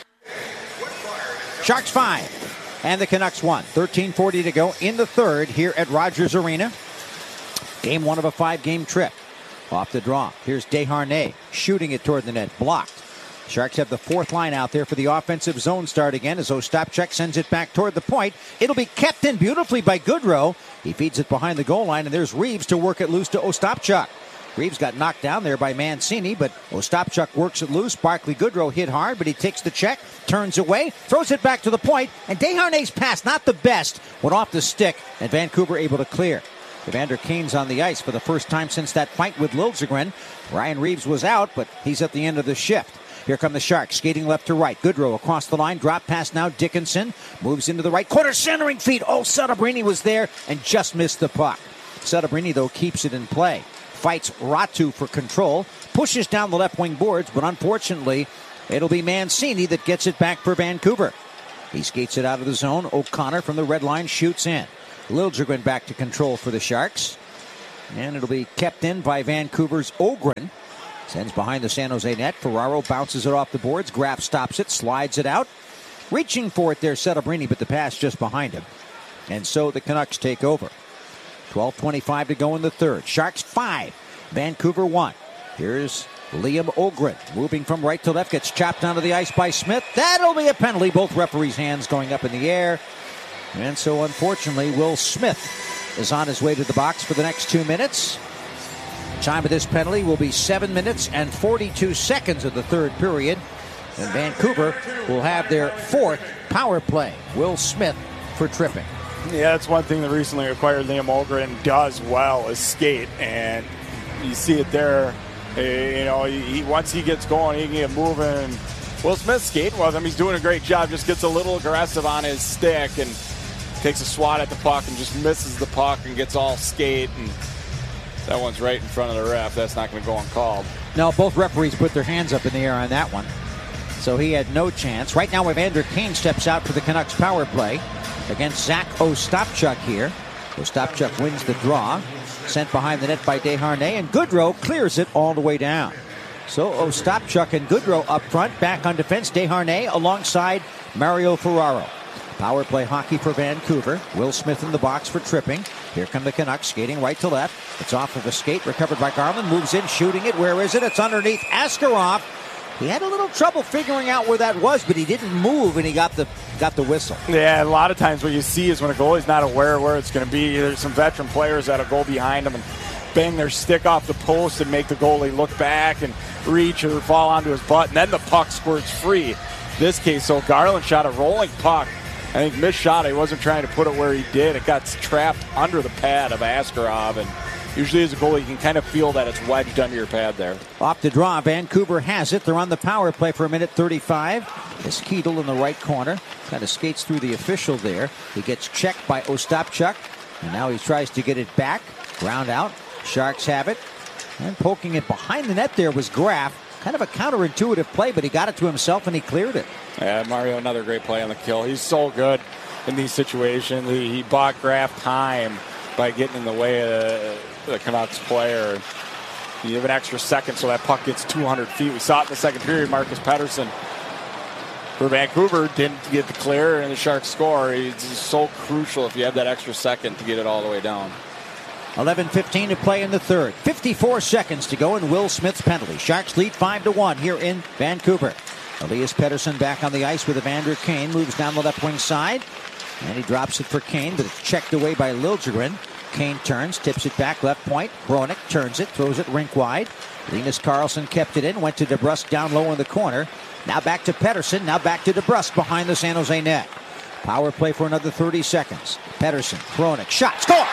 Sharks five and the Canucks one. thirteen forty to go in the third here at Rogers Arena. Game one of a five-game trip. Off the draw. Here's Desharnais shooting it toward the net. Blocked. Sharks have the fourth line out there for the offensive zone start again as Ostapchuk sends it back toward the point. It'll be kept in beautifully by Goodrow. He feeds it behind the goal line, and there's Reeves to work it loose to Ostapchuk. Reeves got knocked down there by Mancini, but Ostapchuk works it loose. Barclay Goodrow hit hard, but he takes the check, turns away, throws it back to the point, and Desharnais' pass, not the best, went off the stick, and Vancouver able to clear. Evander Kane's on the ice for the first time since that fight with Liljegren. Ryan Reeves was out, but he's at the end of the shift. Here come the Sharks, skating left to right. Goodrow across the line, drop pass now. Dickinson moves into the right corner, centering feet. Oh, Setebrini was there and just missed the puck. Setebrini, though, keeps it in play. Fights Ratu for control, pushes down the left wing boards, but unfortunately, it'll be Mancini that gets it back for Vancouver. He skates it out of the zone. O'Connor from the red line shoots in. Liljegren back to control for the Sharks. And it'll be kept in by Vancouver's Ogren. Sends behind the San Jose net. Ferraro bounces it off the boards. Graf stops it, slides it out. Reaching for it there, Setebrini, but the pass just behind him. And so the Canucks take over. twelve twenty-five to go in the third. Sharks five, Vancouver one. Here's Liam Ogren moving from right to left. Gets chopped onto the ice by Smith. That'll be a penalty. Both referees' hands going up in the air. And so unfortunately, Will Smith is on his way to the box for the next two minutes. Time of this penalty will be seven minutes and forty-two seconds of the third period. And Vancouver will have their fourth power play. Will Smith for tripping. Yeah, that's one thing that recently acquired Liam Ogren does well is skate. And you see it there. You know, he, once he gets going, he can get moving. Will Smith skating with him. He's doing a great job. Just gets a little aggressive on his stick and takes a swat at the puck and just misses the puck and gets all skate. And that one's right in front of the ref. That's not going to go uncalled. No, both referees put their hands up in the air on that one. So he had no chance. Right now, Evander Kane steps out for the Canucks power play against Zach Ostapchuk here. Ostapchuk wins the draw. Sent behind the net by Desharnais, and Goodrow clears it all the way down. So Ostapchuk and Goodrow up front, back on defense. Desharnais alongside Mario Ferraro. Power play hockey for Vancouver. Will Smith in the box for tripping. Here come the Canucks skating right to left. It's off of a skate, recovered by Garland. Moves in, shooting it. Where is it? It's underneath Askarov. He had a little trouble figuring out where that was, but he didn't move, and he got the got the whistle. Yeah, a lot of times what you see is when a goalie's not aware where it's going to be. There's some veteran players that'll go behind him and bang their stick off the post and make the goalie look back and reach or fall onto his butt, and then the puck squirts free. This case, so Garland shot a rolling puck. I think missed shot. He wasn't trying to put it where he did. It got trapped under the pad of Askarov, and usually as a goalie, you can kind of feel that it's wedged under your pad there. Off the draw, Vancouver has it. They're on the power play for a minute thirty-five. It's Keedle in the right corner. Kind of skates through the official there. He gets checked by Ostapchuk, and now he tries to get it back. Ground out. Sharks have it. And poking it behind the net there was Graf. Kind of a counterintuitive play, but he got it to himself and he cleared it. Yeah, Mario, another great play on the kill. He's so good in these situations. He, he bought Graf time by getting in the way of the, the Canucks player. You have an extra second so that puck gets two hundred feet. We saw it in the second period. Marcus Pettersson for Vancouver didn't get the clear and the Sharks score. It's so crucial if you have that extra second to get it all the way down. eleven fifteen to play in the third. fifty-four seconds to go in Will Smith's penalty. Sharks lead five to one here in Vancouver. Elias Pettersson back on the ice with Evander Kane. Moves down the left wing side. And he drops it for Kane, but it's checked away by Liljegren. Kane turns, tips it back left point. Hronek turns it, throws it rink wide. Linus Karlsson kept it in, went to DeBrusk down low in the corner. Now back to Pettersson, now back to DeBrusk behind the San Jose net. Power play for another thirty seconds. Pettersson, Hronek, shot, score!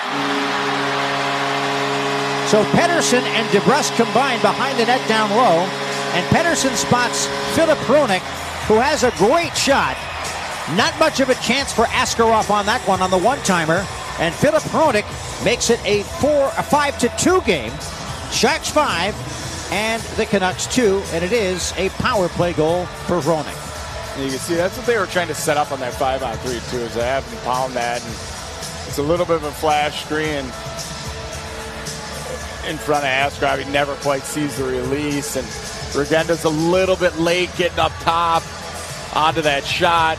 So Pettersson and DeBrusk combined behind the net down low. And Pettersson spots Philip Hronek, who has a great shot. Not much of a chance for Askarov on that one on the one-timer. And Philip Hronek makes it a four, a five to two game. Sharks five and the Canucks two, and it is a power play goal for Hronek. You can see that's what they were trying to set up on that five on three too, is to have him pound that, and it's a little bit of a flash screen in front of Askarov. He never quite sees the release, and Regenda's a little bit late getting up top onto that shot.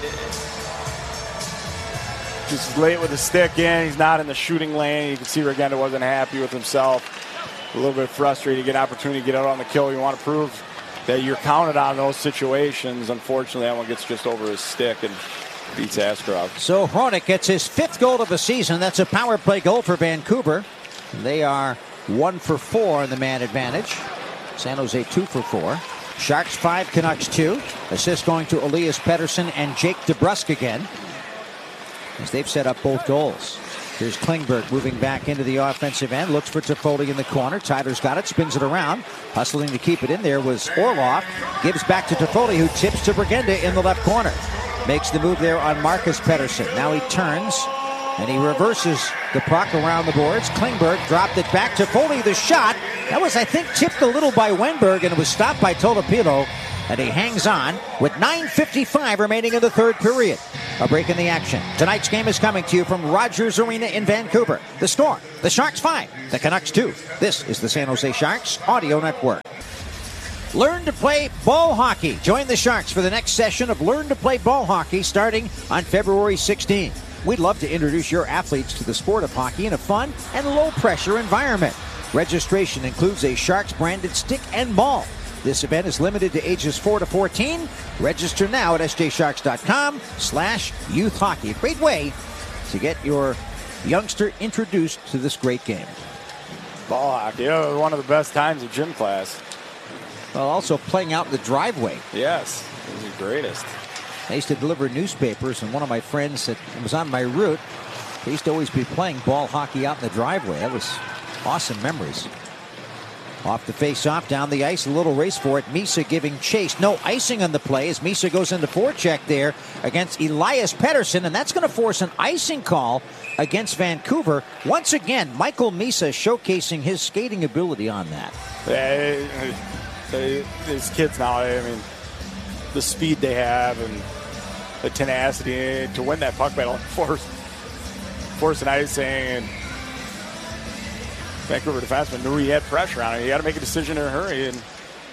Just late with the stick in. He's not in the shooting lane. You can see Regenda wasn't happy with himself. A little bit frustrated. You get an opportunity to get out on the kill. You want to prove that you're counted on those situations. Unfortunately, that one gets just over his stick and beats Askarov. So Hronek gets his fifth goal of the season. That's a power play goal for Vancouver. They are one for four in the man advantage. San Jose two for four. Sharks five, Canucks two. Assist going to Elias Pettersson and Jake DeBrusk again, as they've set up both goals. Here's Klingberg moving back into the offensive end. Looks for Toffoli in the corner. Tyler's got it. Spins it around. Hustling to keep it in there was Orlov. Gives back to Toffoli, who tips to Brigenda in the left corner. Makes the move there on Marcus Pettersson. Now he turns and he reverses the puck around the boards. Klingberg dropped it back to Toffoli. The shot. That was, I think, tipped a little by Wenberg, and it was stopped by Tolopilo. And he hangs on with nine fifty-five remaining in the third period. A break in the action. Tonight's game is coming to you from Rogers Arena in Vancouver. The score, the Sharks five, the Canucks two. This is the San Jose Sharks Audio Network. Learn to play ball hockey. Join the Sharks for the next session of Learn to Play Ball Hockey starting on February sixteenth. We'd love to introduce your athletes to the sport of hockey in a fun and low-pressure environment. Registration includes a Sharks-branded stick and ball. This event is limited to ages four to fourteen. Register now at s j sharks dot com slash youth hockey. A great way to get your youngster introduced to this great game. Ball hockey, oh, one of the best times of gym class. Well, also playing out in the driveway. Yes, it was the greatest. I used to deliver newspapers, and one of my friends that was on my route, they used to always be playing ball hockey out in the driveway. That was awesome memories. Off the face-off, down the ice, a little race for it. Misa giving chase. No icing on the play as Misa goes into forecheck there against Elias Pettersson, and that's going to force an icing call against Vancouver. Once again, Michael Misa showcasing his skating ability on that. Yeah, these kids now, I mean, the speed they have and the tenacity to win that puck battle, force, force an icing, and Vancouver defenseman knew he had pressure on him. You got to make a decision in a hurry, and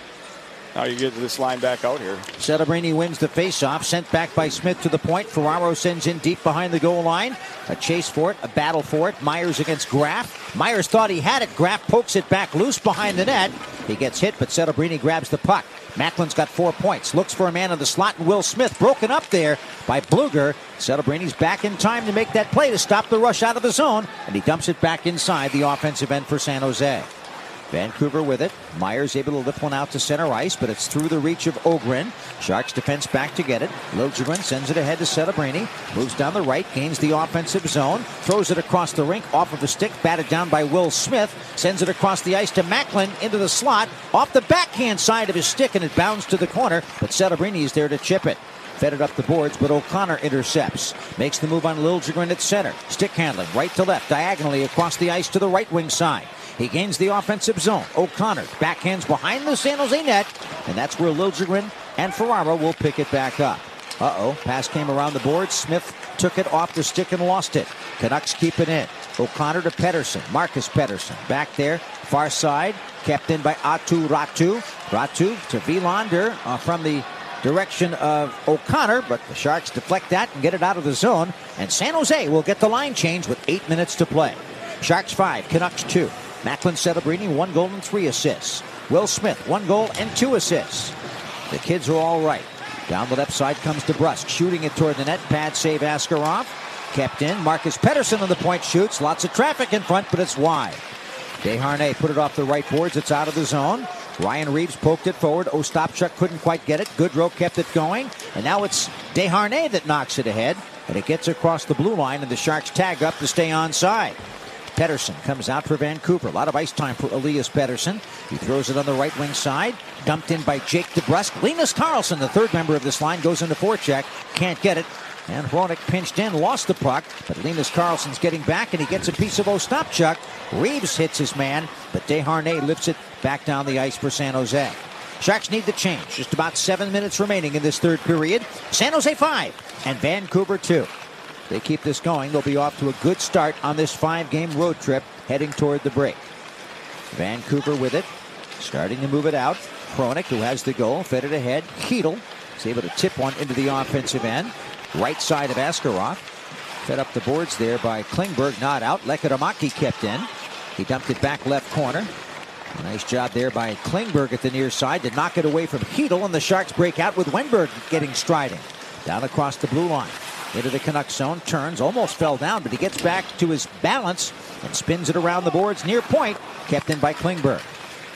now you get this line back out here. Celebrini wins the faceoff, sent back by Smith to the point. Ferraro sends in deep behind the goal line. A chase for it, a battle for it. Myers against Graff. Myers thought he had it. Graff pokes it back loose behind the net. He gets hit, but Celebrini grabs the puck. Macklin's got four points. Looks for a man in the slot, and Will Smith broken up there by Bluger. Celebrini's back in time to make that play to stop the rush out of the zone, and he dumps it back inside the offensive end for San Jose. Vancouver with it. Myers able to lift one out to center ice, but it's through the reach of Ogren. Sharks defense back to get it. Liljegren sends it ahead to Celebrini. Moves down the right, gains the offensive zone. Throws it across the rink, off of the stick, batted down by Will Smith. Sends it across the ice to Macklin, into the slot, off the backhand side of his stick, and it bounds to the corner, but Celebrini is there to chip it. Fed it up the boards, but O'Connor intercepts. Makes the move on Liljegren at center. Stick handling, right to left, diagonally across the ice to the right wing side. He gains the offensive zone. O'Connor backhands behind the San Jose net, and that's where Liljegren and Ferraro will pick it back up. Uh-oh, pass came around the board. Smith took it off the stick and lost it. Canucks keep it in. O'Connor to Pettersson. Marcus Pettersson back there, far side, kept in by Atu Ratu. Ratu to Vilander uh, from the direction of O'Connor, but the Sharks deflect that and get it out of the zone, and San Jose will get the line change with eight minutes to play. Sharks five, Canucks two. Macklin Celebrini, one goal and three assists. Will Smith, one goal and two assists. The kids are all right. Down the left side comes DeBrusk, shooting it toward the net. Pad save Askarov. Kept in. Marcus Pettersson on the point shoots. Lots of traffic in front, but it's wide. Desharnais put it off the right boards. It's out of the zone. Ryan Reeves poked it forward. Ostapchuk couldn't quite get it. Goodrow kept it going. And now it's Desharnais that knocks it ahead. And it gets across the blue line, and the Sharks tag up to stay onside. Pettersson comes out for Vancouver. A lot of ice time for Elias Pettersson. He throws it on the right wing side. Dumped in by Jake DeBrusk. Linus Karlsson, the third member of this line, goes into forecheck. Can't get it. And Hronek pinched in, lost the puck. But Linus Karlsson's getting back, and he gets a piece of Ostapchuk. Reeves hits his man, but Desharnais lifts it back down the ice for San Jose. Sharks need the change. Just about seven minutes remaining in this third period. San Jose five and Vancouver two. They keep this going, they'll be off to a good start on this five-game road trip heading toward the break. Vancouver with it, starting to move it out. Hronek, who has the goal, fed it ahead. Keedle is able to tip one into the offensive end. Right side of Askarov. Fed up the boards there by Klingberg, not out. Lekadomaki kept in. He dumped it back left corner. A nice job there by Klingberg at the near side to knock it away from Keedle, and the Sharks break out with Wenberg getting striding. Down across the blue line. Into the Canucks zone, turns, almost fell down, but he gets back to his balance and spins it around the boards near point, kept in by Klingberg.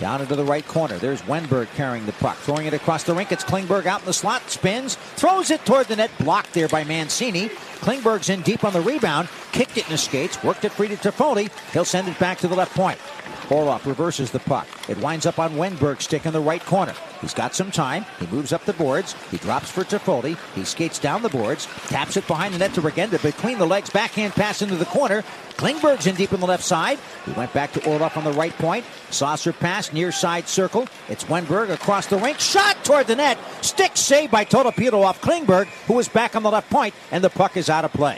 Down into the right corner. There's Wenberg carrying the puck. Throwing it across the rink. It's Klingberg out in the slot. Spins. Throws it toward the net. Blocked there by Mancini. Klingberg's in deep on the rebound. Kicked it in his skates. Worked it free to Toffoli. He'll send it back to the left point. Orlov reverses the puck. It winds up on Wenberg's stick in the right corner. He's got some time. He moves up the boards. He drops for Toffoli. He skates down the boards. Taps it behind the net to Regenda. Between the legs. Backhand pass into the corner. Klingberg's in deep on the left side. He went back to Orlov on the right point. Saucer pass near side circle. It's Wenberg across the rink. Shot toward the net. Stick saved by Tolopilo off Klingberg, who is back on the left point, and the puck is out of play.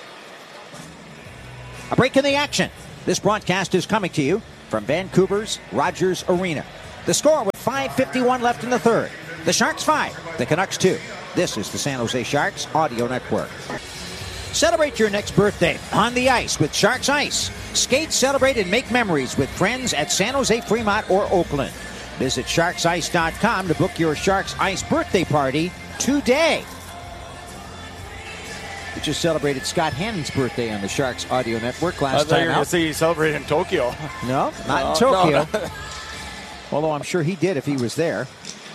A break in the action. This broadcast is coming to you from Vancouver's Rogers Arena. The score with five fifty-one left in the third. The Sharks five, the Canucks two. This is the San Jose Sharks Audio Network. Celebrate your next birthday on the ice with Sharks Ice. Skate, celebrate, and make memories with friends at San Jose, Fremont, or Oakland. Visit sharks ice dot com to book your Sharks Ice birthday party today. We just celebrated Scott Hannon's birthday on the Sharks Audio Network last I thought time you were going out. to say you celebrated in Tokyo. No, not No, in Tokyo. no, no. Although I'm sure he did if he was there.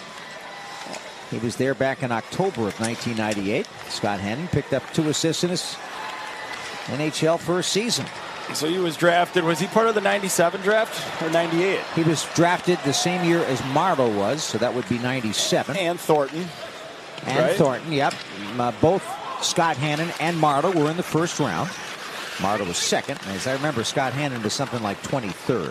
He was there back in October of nineteen ninety-eight. Scott Hannon picked up two assists in his N H L first season. So he was drafted. Was he part of the ninety-seven draft or ninety-eight? He was drafted the same year as Marleau was, so that would be ninety-seven. And Thornton. And right? Thornton, yep. Uh, both Scott Hannon and Marleau were in the first round. Marleau was second. As I remember, Scott Hannon was something like twenty-third.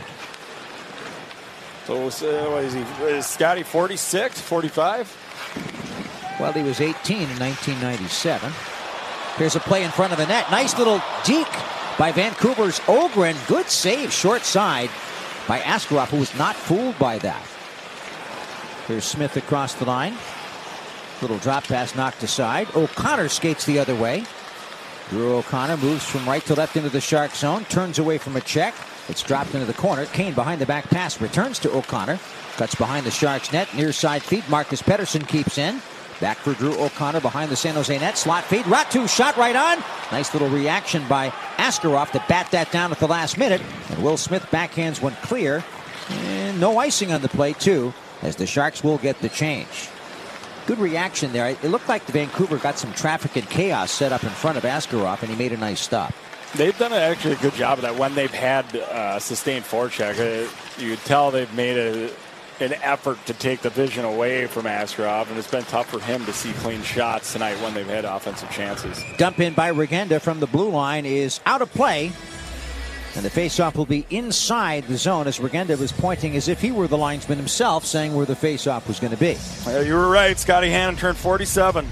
So uh, what is he? Is Scotty forty-six, forty-five? Well, he was eighteen in nineteen ninety-seven. Here's a play in front of the net. Nice little deke by Vancouver's Ogren. Good save, short side by Askarov, who was not fooled by that. Here's Smith across the line. Little drop pass knocked aside. O'Connor skates the other way. Drew O'Connor moves from right to left into the Shark zone. Turns away from a check. It's dropped into the corner. Kane behind the back pass. Returns to O'Connor. Cuts behind the Sharks net. Near side feed. Marcus Pettersson keeps in. Back for Drew O'Connor behind the San Jose net. Slot feed. Ratu shot right on. Nice little reaction by Askarov to bat that down at the last minute. And Will Smith backhands one clear. And no icing on the play, too, as the Sharks will get the change. Good reaction there. It looked like the Vancouver got some traffic and chaos set up in front of Askarov, and he made a nice stop. They've done actually a good job of that when they've had uh, sustained forecheck. Uh, you could tell they've made a, an effort to take the vision away from Askarov, and it's been tough for him to see clean shots tonight when they've had offensive chances. Dump in by Regenda from the blue line is out of play. And the faceoff will be inside the zone as Regenda was pointing as if he were the linesman himself, saying where the faceoff was going to be. Well, you were right. Scotty Hannon turned forty-seven.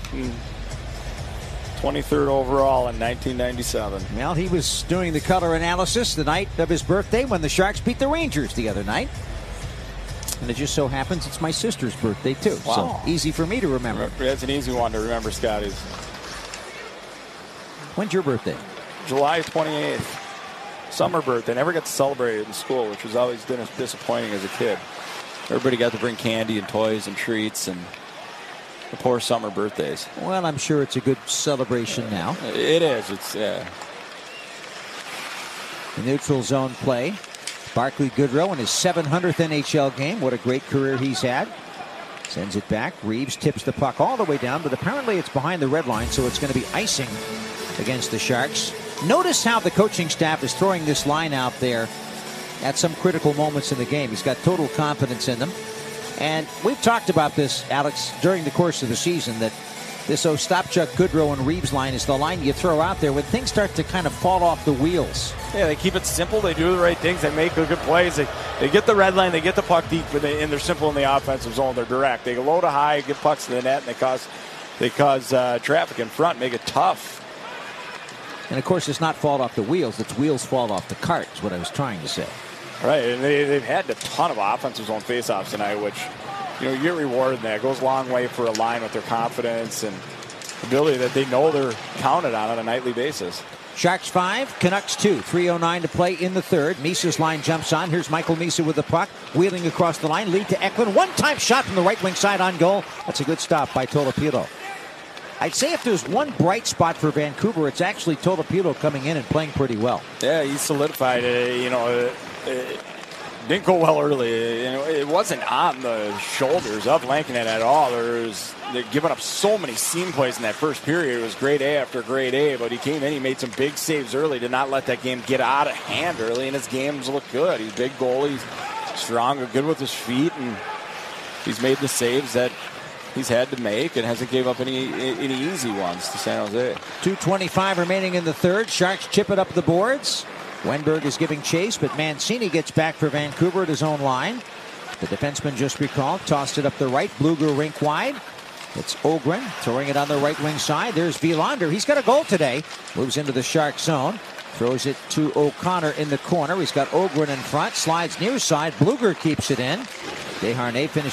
twenty-third overall in nineteen ninety-seven. Well, he was doing the color analysis the night of his birthday when the Sharks beat the Rangers the other night. And it just so happens it's my sister's birthday, too. Wow. So easy for me to remember. That's an easy one to remember, Scotty's. When's your birthday? July twenty-eighth. Summer birthday. Never got to celebrate it in school, which was always disappointing as a kid. Everybody got to bring candy and toys and treats, and the poor summer birthdays. Well, I'm sure it's a good celebration now. It is. It's yeah. The neutral zone play. Barclay Goodrow in his seven hundredth N H L game. What a great career he's had. Sends it back. Reeves tips the puck all the way down, but apparently it's behind the red line, so it's going to be icing against the Sharks. Notice how the coaching staff is throwing this line out there at some critical moments in the game. He's got total confidence in them. And we've talked about this, Alex, during the course of the season, that this Ostapchuk, Goodrow, and Reeves line is the line you throw out there when things start to kind of fall off the wheels. Yeah, they keep it simple. They do the right things. They make good plays. They, they get the red line. They get the puck deep, but they, and they're simple in the offensive zone. They're direct. They go low to high, get pucks to the net, and they cause, they cause uh, traffic in front, make it tough. And, of course, it's not fall off the wheels. It's wheels fall off the cart is what I was trying to say. Right, and they, they've had a ton of offensive zone faceoffs tonight, which, you know, you get rewarded in that. It goes a long way for a line with their confidence and ability that they know they're counted on on a nightly basis. Sharks five, Canucks two. three oh nine to play in the third. Misa's line jumps on. Here's Michael Misa with the puck. Wheeling across the line. Lead to Eklund. One-time shot from the right wing side on goal. That's a good stop by Tolopilo. I'd say if there's one bright spot for Vancouver, it's actually Tolopilo coming in and playing pretty well. Yeah, he's solidified. Uh, you know, uh, uh, didn't go well early. It wasn't on the shoulders of Lankinen at all. There was, they're giving up so many seam plays in that first period. It was grade A after grade A, but he came in, he made some big saves early to not let that game get out of hand early, and his games look good. He's a big goalie, he's strong, good with his feet, and he's made the saves that he's had to make and hasn't gave up any any easy ones to San Jose. two twenty-five remaining in the third. Sharks chip it up the boards. Wenberg is giving chase, but Mancini gets back for Vancouver at his own line. The defenseman just recalled, tossed it up the right. Bluger rink wide. It's Ogren throwing it on the right wing side. There's Wilander. He's got a goal today. Moves into the Shark zone. Throws it to O'Connor in the corner. He's got Ogren in front. Slides near side. Bluger keeps it in. Desharnais finishes